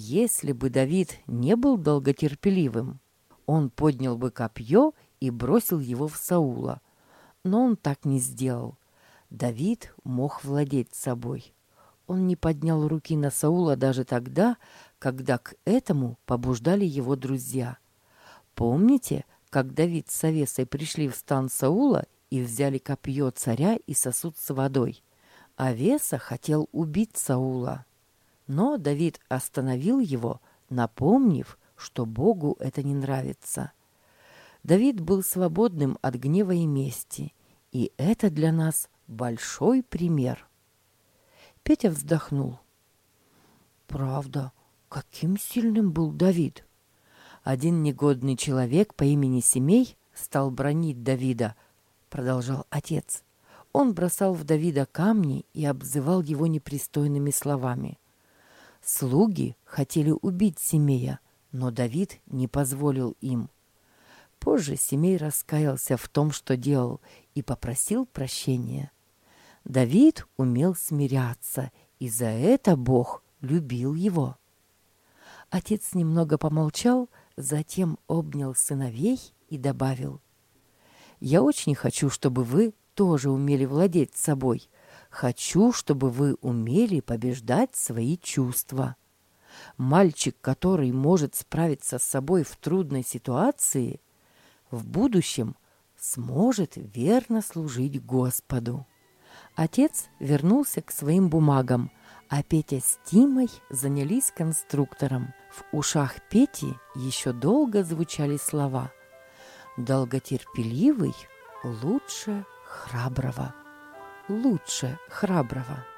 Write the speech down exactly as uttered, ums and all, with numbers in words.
Если бы Давид не был долготерпеливым, он поднял бы копье и бросил его в Саула. Но он так не сделал. Давид мог владеть собой. Он не поднял руки на Саула даже тогда, когда к этому побуждали его друзья. Помните, как Давид с Авесой пришли в стан Саула и взяли копье царя и сосуд с водой? Авеса хотел убить Саула. Но Давид остановил его, напомнив, что Богу это не нравится. Давид был свободным от гнева и мести, и это для нас большой пример. Петя вздохнул. Правда, каким сильным был Давид? Один негодный человек по имени Семей стал бранить Давида, продолжал отец. Он бросал в Давида камни и обзывал его непристойными словами. Слуги хотели убить Семея, но Давид не позволил им. Позже Семей раскаялся в том, что делал, и попросил прощения. Давид умел смиряться, и за это Бог любил его. Отец немного помолчал, затем обнял сыновей и добавил: «Я очень хочу, чтобы вы тоже умели владеть собой. Хочу, чтобы вы умели побеждать свои чувства. Мальчик, который может справиться с собой в трудной ситуации, в будущем сможет верно служить Господу». Отец вернулся к своим бумагам, а Петя с Тимой занялись конструктором. В ушах Пети еще долго звучали слова: «Долготерпеливый лучше храброго, лучше храброго».